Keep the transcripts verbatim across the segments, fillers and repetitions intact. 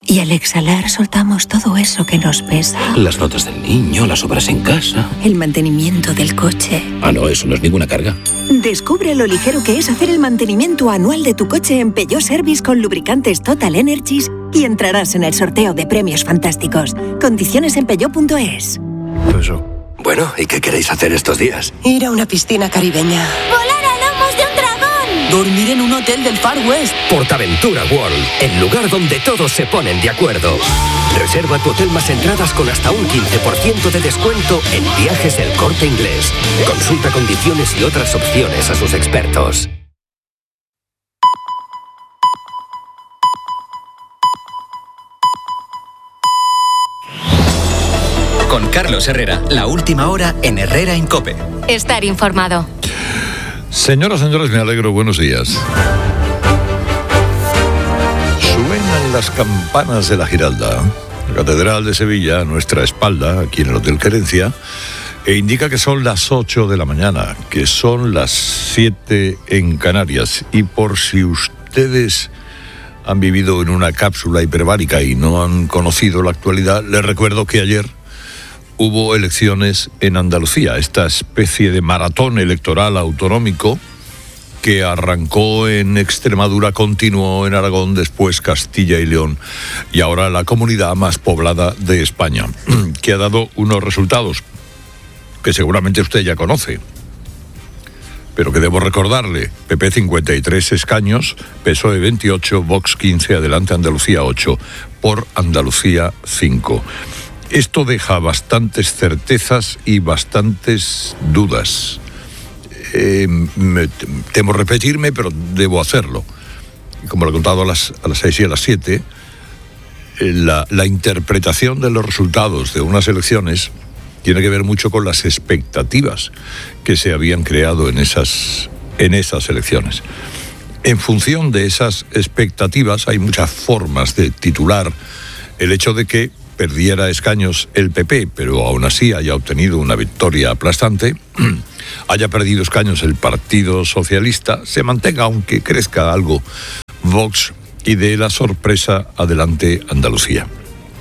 Y al exhalar soltamos todo eso que nos pesa. Las notas del niño, las obras en casa. El mantenimiento del coche. Ah, no, eso no es ninguna carga. Descubre lo ligero que es hacer el mantenimiento anual de tu coche en Peugeot Service con lubricantes Total Energies y entrarás en el sorteo de premios fantásticos. Condiciones en peugeot punto es. Eso. Bueno, ¿y qué queréis hacer estos días? Ir a una piscina caribeña. ¡Volar a lomos de un dragón! Dormir en un hotel del Far West. Portaventura World, el lugar donde todos se ponen de acuerdo. Reserva tu hotel más entradas con hasta un quince por ciento de descuento en Viajes El Corte Inglés. Consulta condiciones y otras opciones a sus expertos. Con Carlos Herrera, la última hora en Herrera en COPE. Estar informado. Señoras, señores, me alegro. Buenos días. Suenan las campanas de la Giralda, la Catedral de Sevilla, a nuestra espalda, aquí en el Hotel Querencia, e indica que son las ocho de la mañana, que son las siete en Canarias. Y por si ustedes han vivido en una cápsula hiperbárica y no han conocido la actualidad, les recuerdo que ayer hubo elecciones en Andalucía, esta especie de maratón electoral autonómico que arrancó en Extremadura, continuó en Aragón, después Castilla y León y ahora la comunidad más poblada de España, que ha dado unos resultados que seguramente usted ya conoce, pero que debo recordarle: P P cincuenta y tres escaños, P S O E veintiocho, Vox quince, Adelante Andalucía ocho, Por Andalucía cinco. Esto deja bastantes certezas y bastantes dudas. Eh, me, temo repetirme, pero debo hacerlo. Como lo he contado a las, a las seis y a las siete, eh, la, la interpretación de los resultados de unas elecciones tiene que ver mucho con las expectativas que se habían creado en esas, en esas elecciones. En función de esas expectativas hay muchas formas de titular el hecho de que perdiera escaños el P P, pero aún así haya obtenido una victoria aplastante, haya perdido escaños el Partido Socialista, se mantenga, aunque crezca algo, Vox, y dé la sorpresa Adelante Andalucía.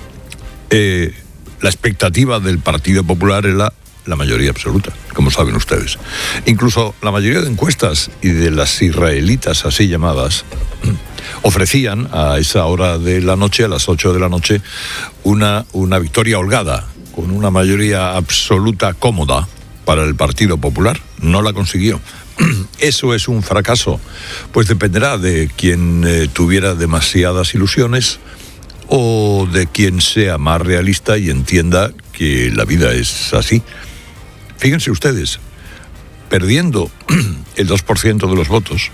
Eh, la expectativa del Partido Popular era la mayoría absoluta, como saben ustedes. Incluso la mayoría de encuestas y de las israelitas así llamadas ofrecían a esa hora de la noche, a las ocho de la noche, una, una victoria holgada, con una mayoría absoluta cómoda para el Partido Popular. No la consiguió. ¿Eso es un fracaso? Pues dependerá de quien eh, tuviera demasiadas ilusiones o de quien sea más realista y entienda que la vida es así. Fíjense ustedes, perdiendo el dos por ciento de los votos,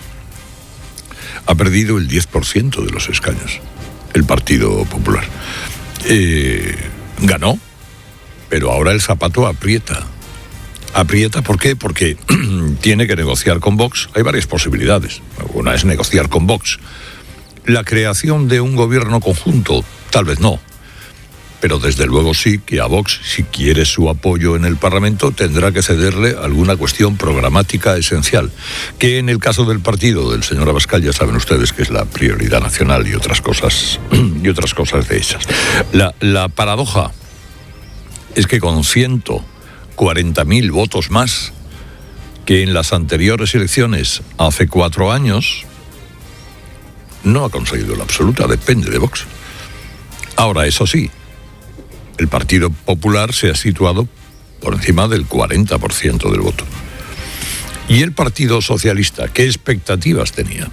ha perdido el diez por ciento de los escaños el Partido Popular. Eh, ganó, pero ahora el zapato aprieta. Aprieta, ¿por qué? Porque tiene que negociar con Vox. Hay varias posibilidades. Una es negociar con Vox. La creación de un gobierno conjunto, tal vez no. Pero desde luego sí que a Vox, si quiere su apoyo en el Parlamento, tendrá que cederle alguna cuestión programática esencial, que en el caso del partido del señor Abascal ya saben ustedes que es la prioridad nacional y otras cosas, y otras cosas de esas. La, la paradoja es que con ciento cuarenta mil votos más que en las anteriores elecciones hace cuatro años, no ha conseguido la absoluta, depende de Vox. Ahora, eso sí, el Partido Popular se ha situado por encima del cuarenta por ciento del voto. ¿Y el Partido Socialista qué expectativas tenía?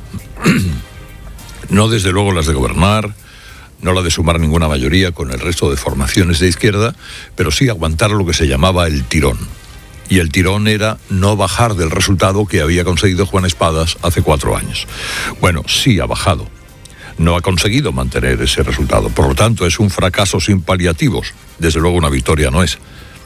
No desde luego las de gobernar, no la de sumar ninguna mayoría con el resto de formaciones de izquierda, pero sí aguantar lo que se llamaba el tirón. Y el tirón era no bajar del resultado que había conseguido Juan Espadas hace cuatro años. Bueno, sí ha bajado. No ha conseguido mantener ese resultado. Por lo tanto, es un fracaso sin paliativos. Desde luego una victoria no es.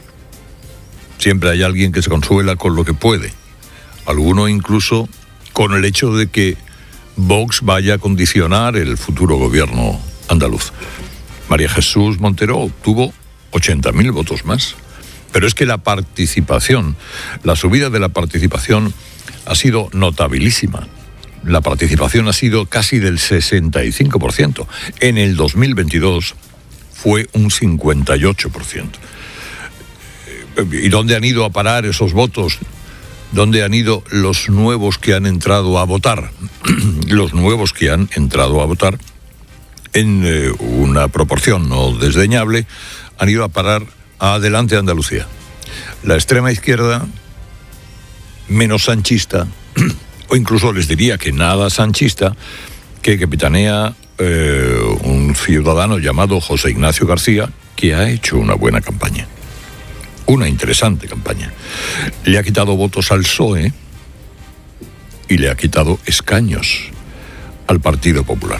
Siempre hay alguien que se consuela con lo que puede. Alguno incluso con el hecho de que Vox vaya a condicionar el futuro gobierno andaluz. María Jesús Montero obtuvo ochenta mil votos más. Pero es que la participación, la subida de la participación ha sido notabilísima. la participación ha sido casi del sesenta y cinco por ciento. En el dos mil veintidós fue un cincuenta y ocho por ciento. ¿Y dónde han ido a parar esos votos? ¿Dónde han ido los nuevos que han entrado a votar? Los nuevos que han entrado a votar, en eh, una proporción no desdeñable, han ido a parar a Adelante Andalucía. La extrema izquierda, menos sanchista, o incluso les diría que nada sanchista, que capitanea eh, un ciudadano llamado José Ignacio García, que ha hecho una buena campaña. Una interesante campaña. Le ha quitado votos al P S O E y le ha quitado escaños al Partido Popular.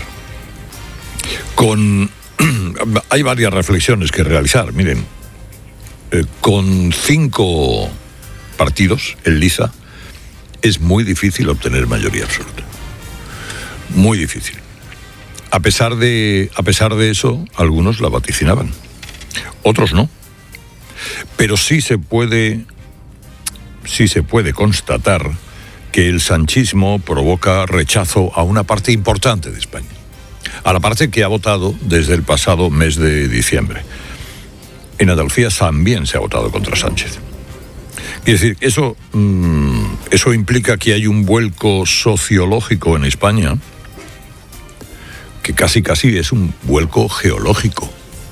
Con hay varias reflexiones que realizar. Miren, eh, con cinco partidos en liza es muy difícil obtener mayoría absoluta. Muy difícil. A pesar de, a pesar de eso, algunos la vaticinaban. Otros no. Pero sí se puede, sí se puede constatar que el sanchismo provoca rechazo a una parte importante de España, a la parte que ha votado desde el pasado mes de diciembre. En Andalucía también se ha votado contra Sánchez. Es decir, eso, mmm, eso implica que hay un vuelco sociológico en España que casi casi es un vuelco geológico.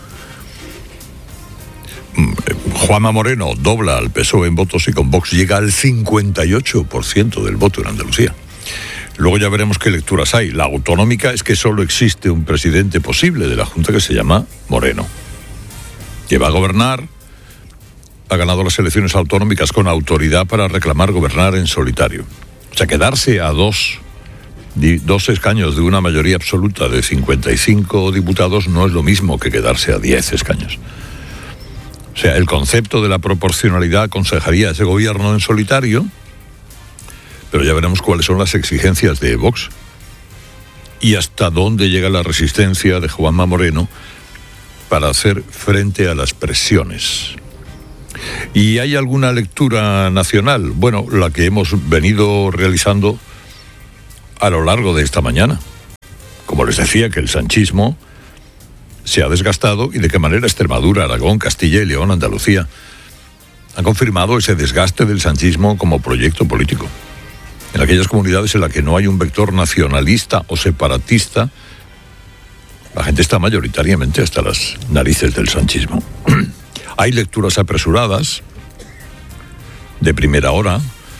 Juanma Moreno dobla al P S O E en votos y con Vox llega al cincuenta y ocho por ciento del voto en Andalucía. Luego ya veremos qué lecturas hay. La autonómica es que solo existe un presidente posible de la Junta que se llama Moreno, que va a gobernar, ha ganado las elecciones autonómicas con autoridad para reclamar gobernar en solitario. O sea, quedarse a dos, dos escaños de una mayoría absoluta de cincuenta y cinco diputados no es lo mismo que quedarse a diez escaños. O sea, el concepto de la proporcionalidad aconsejaría ese gobierno en solitario, pero ya veremos cuáles son las exigencias de Vox y hasta dónde llega la resistencia de Juanma Moreno para hacer frente a las presiones. ¿Y hay alguna lectura nacional? Bueno, la que hemos venido realizando a lo largo de esta mañana. Como les decía, que el sanchismo se ha desgastado y de qué manera Extremadura, Aragón, Castilla y León, Andalucía han confirmado ese desgaste del sanchismo como proyecto político. En aquellas comunidades en las que no hay un vector nacionalista o separatista, la gente está mayoritariamente hasta las narices del sanchismo. Hay lecturas apresuradas, de primera hora,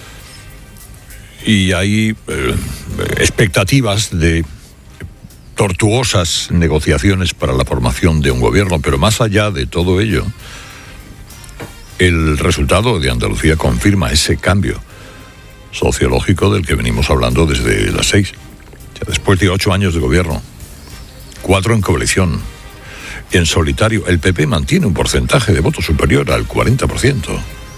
y hay eh, expectativas de tortuosas negociaciones para la formación de un gobierno, pero más allá de todo ello, el resultado de Andalucía confirma ese cambio sociológico del que venimos hablando desde las seis. O sea, después de ocho años de gobierno, cuatro en coalición, en solitario, el P P mantiene un porcentaje de votos superior al cuarenta por ciento.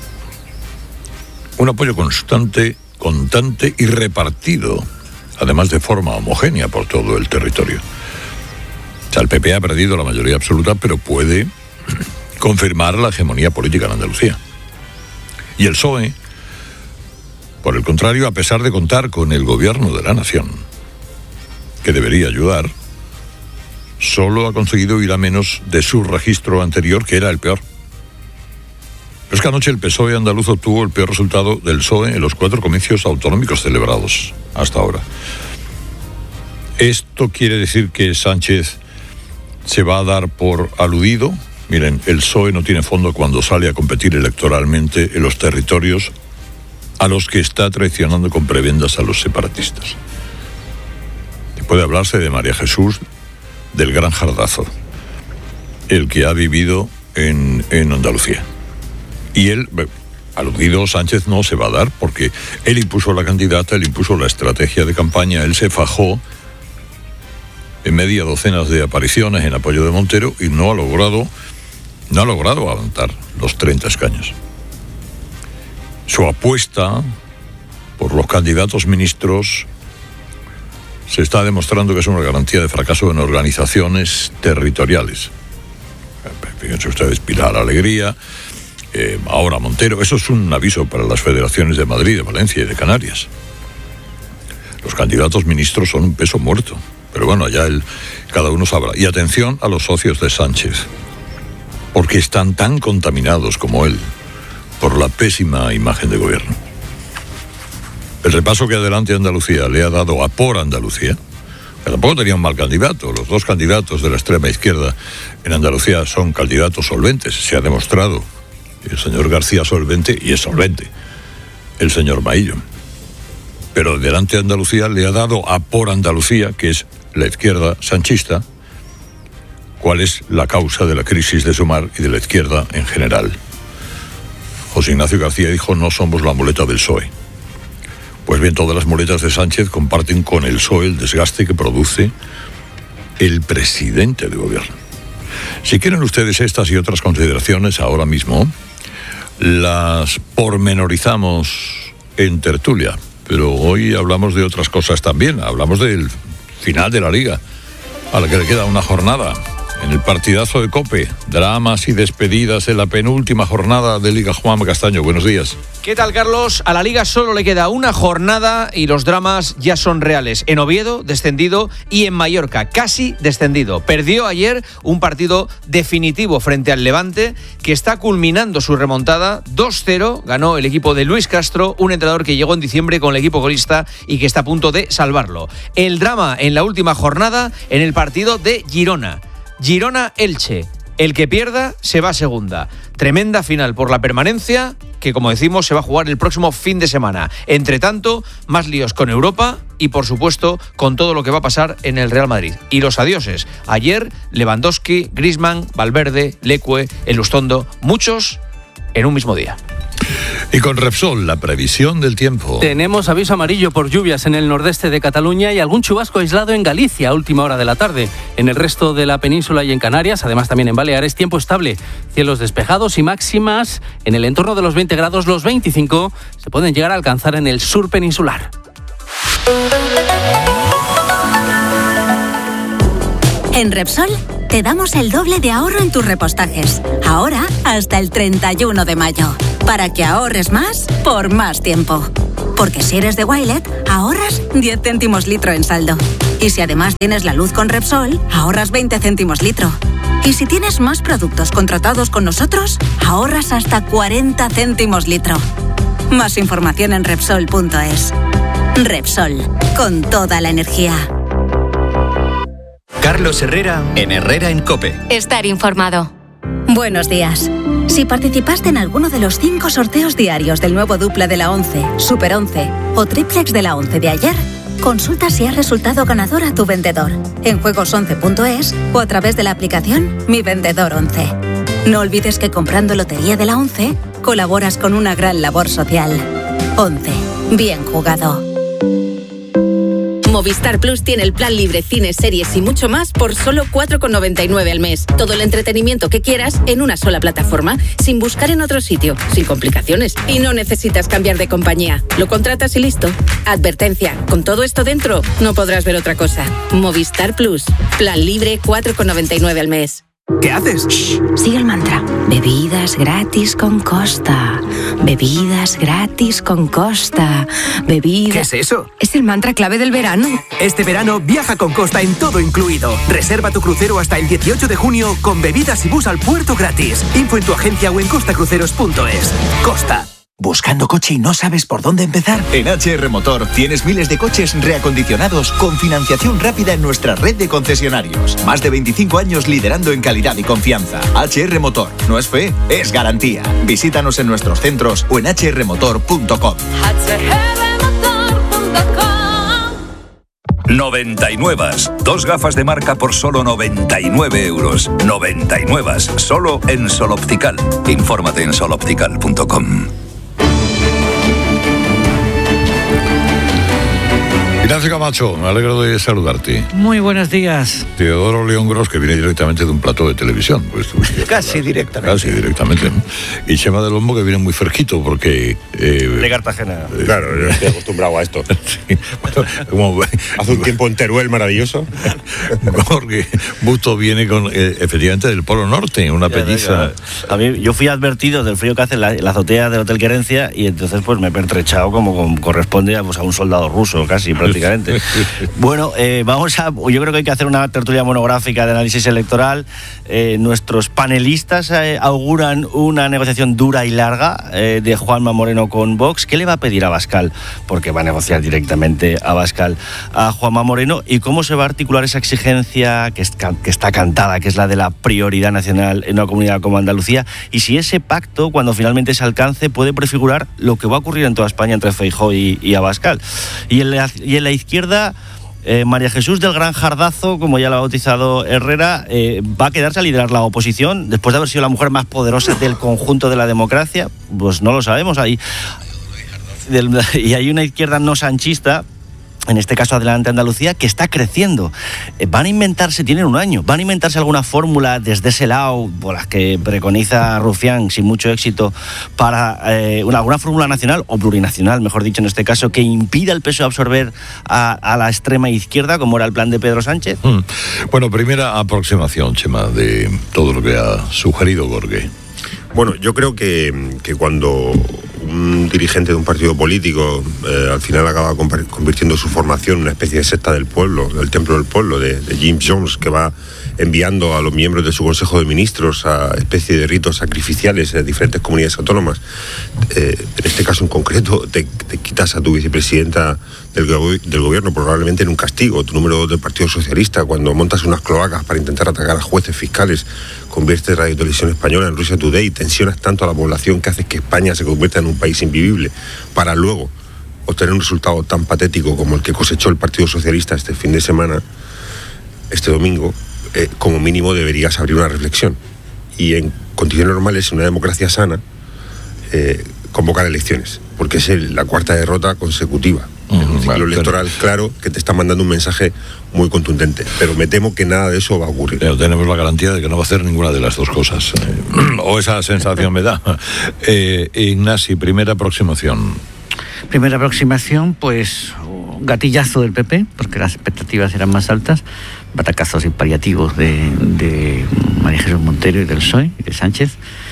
Un apoyo constante, constante y repartido, además de forma homogénea por todo el territorio. O sea, el P P ha perdido la mayoría absoluta, pero puede confirmar la hegemonía política en Andalucía. Y el P S O E, por el contrario, a pesar de contar con el gobierno de la nación, que debería ayudar, solo ha conseguido ir a menos de su registro anterior, que era el peor. Pero es que anoche el P S O E andaluz obtuvo el peor resultado del P S O E en los cuatro comicios autonómicos celebrados hasta ahora. ¿Esto quiere decir que Sánchez se va a dar por aludido? Miren, el P S O E no tiene fondo cuando sale a competir electoralmente en los territorios a los que está traicionando con prebendas a los separatistas. Puede hablarse de María Jesús del Gran Jardazo, el que ha vivido en, en Andalucía. Y él, aludido, Sánchez no se va a dar porque él impuso la candidata, él impuso la estrategia de campaña, él se fajó en media docena de apariciones en apoyo de Montero y no ha logrado, no ha logrado avanzar los treinta escaños. Su apuesta por los candidatos ministros se está demostrando que es una garantía de fracaso en organizaciones territoriales. Fíjense ustedes, Pilar Alegría, eh, ahora Montero. Eso es un aviso para las federaciones de Madrid, de Valencia y de Canarias. Los candidatos ministros son un peso muerto. Pero bueno, allá el, cada uno sabrá. Y atención a los socios de Sánchez, porque están tan contaminados como él por la pésima imagen de gobierno. El repaso que Adelante Andalucía le ha dado a Por Andalucía, que tampoco tenía un mal candidato. Los dos candidatos de la extrema izquierda en Andalucía son candidatos solventes, se ha demostrado. El señor García solvente, y es solvente el señor Maillo. Pero Adelante Andalucía le ha dado a Por Andalucía, que es la izquierda sanchista, cuál es la causa de la crisis de Sumar y de la izquierda en general. José Ignacio García dijo: no somos la muleta del P S O E. Pues bien, todas las muletas de Sánchez comparten con el P S O E el desgaste que produce el presidente de gobierno. Si quieren ustedes estas y otras consideraciones ahora mismo, las pormenorizamos en tertulia. Pero hoy hablamos de otras cosas también. Hablamos del final de la Liga, a la que le queda una jornada. En el partidazo de COPE, dramas y despedidas en la penúltima jornada de Liga. Juan Castaño, buenos días. ¿Qué tal, Carlos? A la Liga solo le queda una jornada y los dramas ya son reales. En Oviedo, descendido, y en Mallorca, casi descendido. Perdió ayer un partido definitivo frente al Levante, que está culminando su remontada. dos cero ganó el equipo de Luis Castro, un entrenador que llegó en diciembre con el equipo golista y que está a punto de salvarlo. El drama en la última jornada en el partido de Girona. Girona-Elche. El que pierda se va a segunda. Tremenda final por la permanencia que, como decimos, se va a jugar el próximo fin de semana. Entre tanto, más líos con Europa y, por supuesto, con todo lo que va a pasar en el Real Madrid. Y los adioses. Ayer, Lewandowski, Griezmann, Valverde, Leque, Elustondo, muchos en un mismo día. Y con Repsol, la previsión del tiempo. Tenemos aviso amarillo por lluvias en el nordeste de Cataluña y algún chubasco aislado en Galicia a última hora de la tarde. En el resto de la península y en Canarias, además también en Baleares, tiempo estable. Cielos despejados y máximas en el entorno de los veinte grados, los veinticinco se pueden llegar a alcanzar en el sur peninsular. En Repsol te damos el doble de ahorro en tus repostajes. Ahora hasta el treinta y uno de mayo. Para que ahorres más por más tiempo. Porque si eres de Wilet, ahorras diez céntimos litro en saldo. Y si además tienes la luz con Repsol, ahorras veinte céntimos litro. Y si tienes más productos contratados con nosotros, ahorras hasta cuarenta céntimos litro. Más información en Repsol punto es. Repsol, con toda la energía. Carlos Herrera, en Herrera en COPE. Estar informado. Buenos días. Si participaste en alguno de los cinco sorteos diarios del nuevo Dupla de la once, Super once o Triplex de la once de ayer, consulta si has resultado ganador a tu vendedor en juegos once punto es o a través de la aplicación Mi Vendedor once. No olvides que comprando Lotería de la once, colaboras con una gran labor social. once. Bien jugado. Movistar Plus tiene el plan libre, cines, series y mucho más por solo cuatro con noventa y nueve al mes. Todo el entretenimiento que quieras en una sola plataforma, sin buscar en otro sitio, sin complicaciones. Y no necesitas cambiar de compañía. Lo contratas y listo. Advertencia, con todo esto dentro, no podrás ver otra cosa. Movistar Plus. Plan libre, cuatro con noventa y nueve al mes. ¿Qué haces? Shh, sigue el mantra. Bebidas gratis con Costa. Bebidas gratis con Costa. Bebidas... ¿Qué es eso? Es el mantra clave del verano. Este verano viaja con Costa en todo incluido. Reserva tu crucero hasta el dieciocho de junio con bebidas y bus al puerto gratis. Info en tu agencia o en costa cruceros punto es. Costa. ¿Buscando coche y no sabes por dónde empezar? En H R Motor tienes miles de coches reacondicionados con financiación rápida en nuestra red de concesionarios. Más de veinticinco años liderando en calidad y confianza. H R Motor. No es fe, es garantía. Visítanos en nuestros centros o en h r motor punto com. noventa y nueve. Dos gafas de marca por solo noventa y nueve euros. noventa y nueve. Solo en Sol Optical. Infórmate en sol optical punto com. Ignacio Camacho, me alegro de saludarte. Muy buenos días. Teodoro León Gros, que viene directamente de un plató de televisión. Pues, casi directamente. Casi directamente, ¿no? Y Chema del Lombo, que viene muy fresquito, porque... Eh, de Cartagena. Eh, claro, yo estoy acostumbrado a esto. Sí, bueno, como, hace un tiempo en Teruel maravilloso. Porque Busto viene con, eh, efectivamente, del Polo Norte, una ya, pelliza... A mí, yo fui advertido del frío que hace la, la azotea del Hotel Querencia y entonces pues me he pertrechado como, como corresponde a, pues, a un soldado ruso, casi, prácticamente. lógicamente. Bueno, eh, vamos a... Yo creo que hay que hacer una tertulia monográfica de análisis electoral. Eh, nuestros panelistas eh, auguran una negociación dura y larga eh, de Juanma Moreno con Vox. ¿Qué le va a pedir a Abascal? Porque va a negociar directamente a Abascal a Juanma Moreno. ¿Y cómo se va a articular esa exigencia que, es, que está cantada, que es la de la prioridad nacional en una comunidad como Andalucía? Y si ese pacto, cuando finalmente se alcance, puede prefigurar lo que va a ocurrir en toda España entre Feijóo y, y Abascal. Y en la, y en la izquierda, eh, María Jesús del Gran Jardazo, como ya lo ha bautizado Herrera, eh, va a quedarse a liderar la oposición después de haber sido la mujer más poderosa del conjunto de la democracia. Pues no lo sabemos. Hay, del, y hay una izquierda no sanchista, en este caso Adelante Andalucía, que está creciendo. Eh, van a inventarse, tienen un año, van a inventarse alguna fórmula desde ese lado, por las que preconiza Rufián, sin mucho éxito, para eh, una, alguna fórmula nacional, o plurinacional, mejor dicho en este caso, que impida el P S O E absorber a, a la extrema izquierda, como era el plan de Pedro Sánchez. Mm. Bueno, primera aproximación, Chema, de todo lo que ha sugerido Gorge. Bueno, yo creo que, que cuando un dirigente de un partido político eh, al final acaba convirtiendo su formación en una especie de secta del pueblo, del templo del pueblo, de, de Jim Jones, que va enviando a los miembros de su Consejo de Ministros a especie de ritos sacrificiales en diferentes comunidades autónomas. Eh, en este caso en concreto, te, te quitas a tu vicepresidenta del, del gobierno, probablemente en un castigo, tu número dos del Partido Socialista, cuando montas unas cloacas para intentar atacar a jueces fiscales, conviertes Radio Televisión Española en Russia Today, tensionas tanto a la población que haces que España se convierta en un país invivible, para luego obtener un resultado tan patético como el que cosechó el Partido Socialista este fin de semana, este domingo. Eh, como mínimo deberías abrir una reflexión y en condiciones normales, en una democracia sana, eh, convocar elecciones, porque es el, la cuarta derrota consecutiva en un ciclo vale, electoral pero... claro, que te está mandando un mensaje muy contundente, pero me temo que nada de eso va a ocurrir. Pero tenemos la garantía de que no va a hacer ninguna de las dos cosas, eh, o esa sensación me da. eh, Ignasi, primera aproximación. Primera aproximación, pues gatillazo del P P, porque las expectativas eran más altas, batacazos y paliativos de, de María Jesús Montero y del P S O E y de Sánchez,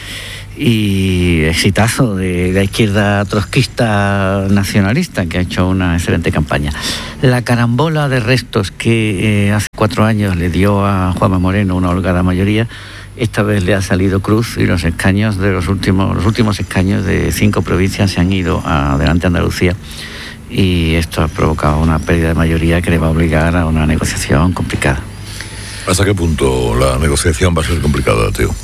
y exitazo de la izquierda trotskista nacionalista, que ha hecho una excelente campaña. La carambola de restos que eh, hace cuatro años le dio a Juanma Moreno una holgada mayoría, esta vez le ha salido cruz y los escaños de los últimos, los últimos escaños de cinco provincias se han ido a Adelante Andalucía, y esto ha provocado una pérdida de mayoría que le va a obligar a una negociación complicada. ¿Hasta qué punto la negociación va a ser complicada, Teo?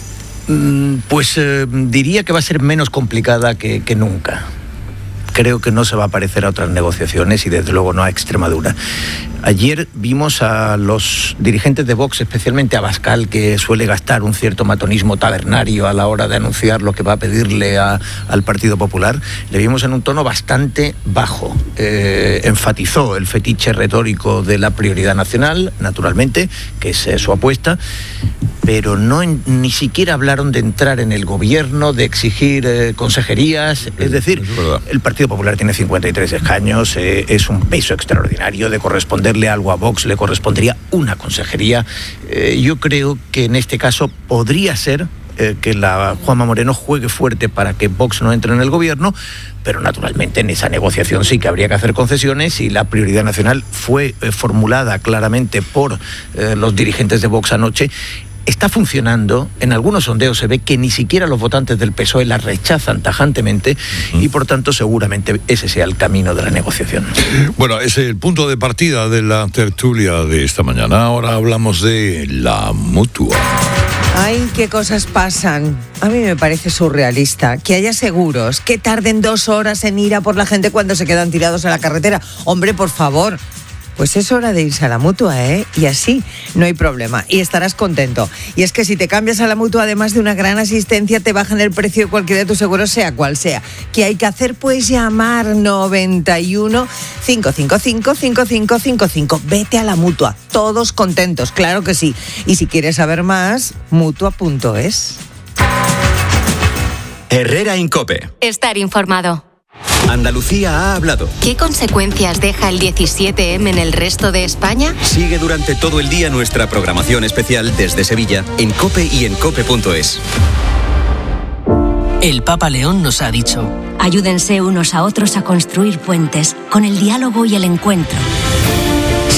Pues eh, diría que va a ser menos complicada que, que nunca. Creo que no se va a parecer a otras negociaciones y desde luego no a Extremadura. Ayer vimos a los dirigentes de Vox, especialmente a Abascal, que suele gastar un cierto matonismo tabernario a la hora de anunciar lo que va a pedirle a, al Partido Popular. Le vimos en un tono bastante bajo. Eh, enfatizó el fetiche retórico de la prioridad nacional, naturalmente, que es su apuesta, pero no en, ni siquiera hablaron de entrar en el gobierno, de exigir eh, consejerías. Es decir, es el Partido Popular tiene cincuenta y tres escaños, eh, es un peso extraordinario. De corresponderle algo a Vox le correspondería una consejería. Eh, yo creo que en este caso podría ser eh, que la Juanma Moreno juegue fuerte para que Vox no entre en el gobierno, pero naturalmente en esa negociación sí que habría que hacer concesiones, y la prioridad nacional fue eh, formulada claramente por eh, los dirigentes de Vox anoche. Está funcionando. En algunos sondeos se ve que ni siquiera los votantes del P S O E la rechazan tajantemente, uh-huh. y por tanto seguramente ese sea el camino de la negociación. Bueno, ese es el punto de partida de la tertulia de esta mañana. Ahora hablamos de la Mutua. Ay, qué cosas pasan. A mí me parece surrealista que haya seguros que tarden dos horas en ir a por la gente cuando se quedan tirados en la carretera. Hombre, por favor. Pues es hora de irse a la Mutua, ¿eh? Y así no hay problema. Y estarás contento. Y es que si te cambias a la Mutua, además de una gran asistencia, te bajan el precio de cualquiera de tus seguros, sea cual sea. ¿Qué hay que hacer? Pues llamar noventa y uno, cinco cinco cinco, cinco cinco cinco cinco. Vete a la Mutua. Todos contentos, claro que sí. Y si quieres saber más, mutua punto es. Herrera Incope. Estar informado. Andalucía ha hablado. ¿Qué consecuencias deja el diecisiete eme en el resto de España? Sigue durante todo el día nuestra programación especial desde Sevilla en COPE y en cope punto es. El Papa León nos ha dicho: ayúdense unos a otros a construir puentes con el diálogo y el encuentro.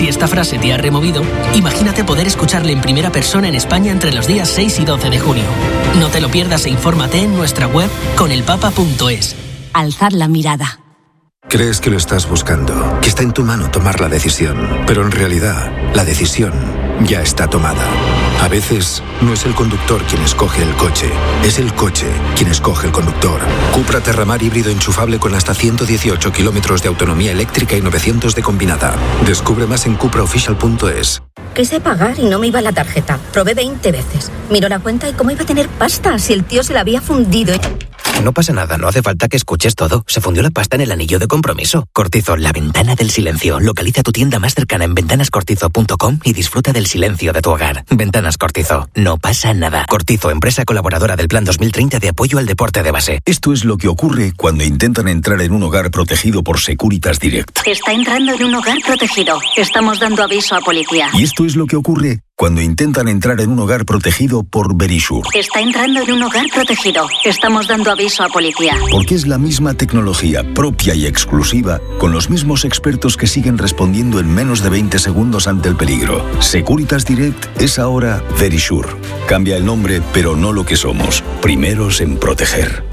Si esta frase te ha removido, imagínate poder escucharle en primera persona en España entre los días seis y doce de junio. No te lo pierdas e infórmate en nuestra web con el papa punto es. Alzad la mirada. Crees que lo estás buscando, que está en tu mano tomar la decisión, pero en realidad la decisión ya está tomada. A veces no es el conductor quien escoge el coche, es el coche quien escoge el conductor. Cupra Terramar híbrido enchufable con hasta ciento dieciocho kilómetros de autonomía eléctrica y novecientos de combinada. Descubre más en cupra oficial punto es. Quise pagar y no me iba la tarjeta. Probé veinte veces. Miró la cuenta y cómo iba a tener pasta si el tío se la había fundido. No pasa nada, no hace falta que escuches todo. Se fundió la pasta en el anillo de compromiso. Cortizo, la ventana del silencio. Localiza tu tienda más cercana en ventanas cortizo punto com y disfruta del silencio de tu hogar. Ventanas Cortizo, no pasa nada. Cortizo, empresa colaboradora del Plan dos mil treinta de apoyo al deporte de base. Esto es lo que ocurre cuando intentan entrar en un hogar protegido por Securitas Direct. Está entrando en un hogar protegido. Estamos dando aviso a policía. Y esto es lo que ocurre cuando intentan entrar en un hogar protegido por Verisure. Está entrando en un hogar protegido. Estamos dando aviso a policía. Porque es la misma tecnología propia y exclusiva, con los mismos expertos que siguen respondiendo en menos de veinte segundos ante el peligro. Securitas Direct es ahora Verisure. Cambia el nombre, pero no lo que somos. Primeros en proteger.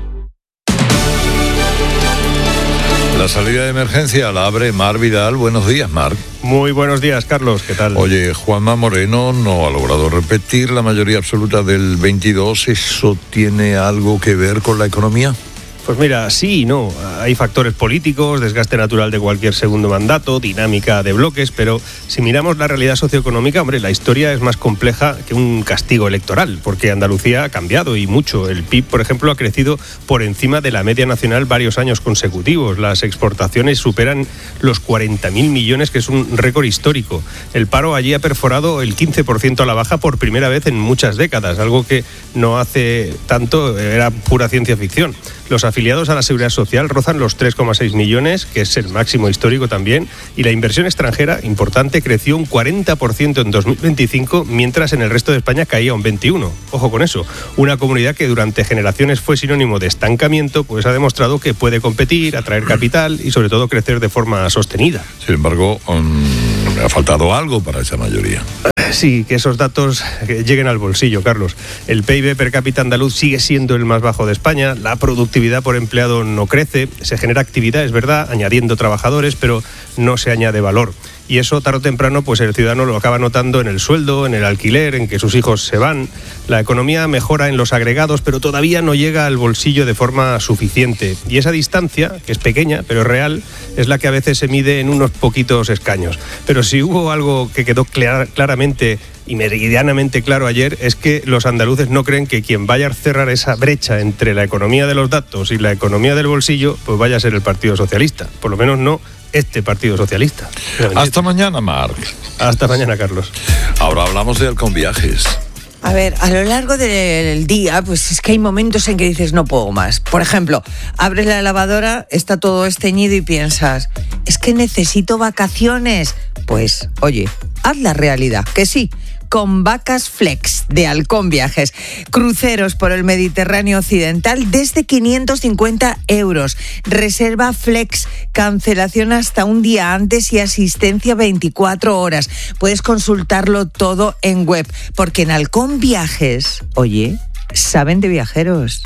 La salida de emergencia la abre Mar Vidal. Buenos días, Mar. Muy buenos días, Carlos. ¿Qué tal? Oye, Juanma Moreno no ha logrado repetir la mayoría absoluta del veintidós. ¿Eso tiene algo que ver con la economía? Pues mira, sí y no. Hay factores políticos, desgaste natural de cualquier segundo mandato, dinámica de bloques, pero si miramos la realidad socioeconómica, hombre, la historia es más compleja que un castigo electoral, porque Andalucía ha cambiado y mucho. El P I B, por ejemplo, ha crecido por encima de la media nacional varios años consecutivos. Las exportaciones superan los cuarenta mil millones, que es un récord histórico. El paro allí ha perforado el quince por ciento a la baja por primera vez en muchas décadas, algo que no hace tanto, era pura ciencia ficción. Los afiliados a la Seguridad Social rozan los tres coma seis millones, que es el máximo histórico también, y la inversión extranjera, importante, creció un cuarenta por ciento en dos mil veinticinco, mientras en el resto de España caía un veintiuno por ciento. Ojo con eso, una comunidad que durante generaciones fue sinónimo de estancamiento, pues ha demostrado que puede competir, atraer capital y sobre todo crecer de forma sostenida. Sin embargo, um, ha faltado algo para esa mayoría. Sí, que esos datos lleguen al bolsillo, Carlos. El P I B per cápita andaluz sigue siendo el más bajo de España, la productividad por empleado no crece, se genera actividad, es verdad, añadiendo trabajadores, pero no se añade valor. Y eso, tarde o temprano, pues el ciudadano lo acaba notando en el sueldo, en el alquiler, en que sus hijos se van. La economía mejora en los agregados, pero todavía no llega al bolsillo de forma suficiente. Y esa distancia, que es pequeña, pero real, es la que a veces se mide en unos poquitos escaños. Pero si hubo algo que quedó clar- claramente y meridianamente claro ayer, es que los andaluces no creen que quien vaya a cerrar esa brecha entre la economía de los datos y la economía del bolsillo, pues vaya a ser el Partido Socialista. Por lo menos no este Partido Socialista. Hasta mañana, Marc. Hasta mañana, Carlos. Ahora hablamos de Halcón Viajes. A ver, a lo largo del día, pues es que hay momentos en que dices no puedo más. Por ejemplo, abres la lavadora, está todo esteñido y piensas, es que necesito vacaciones. Pues, oye, haz la realidad, que sí. Con Vacas Flex de Halcón Viajes. Cruceros por el Mediterráneo Occidental desde quinientos cincuenta euros. Reserva Flex, cancelación hasta un día antes y asistencia veinticuatro horas. Puedes consultarlo todo en web, porque en Halcón Viajes, oye, saben de viajeros.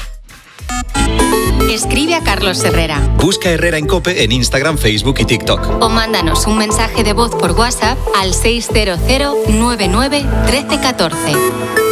Escribe a Carlos Herrera. Busca Herrera en COPE en Instagram, Facebook y TikTok. O mándanos un mensaje de voz por WhatsApp al seis cero cero nueve nueve uno tres uno cuatro.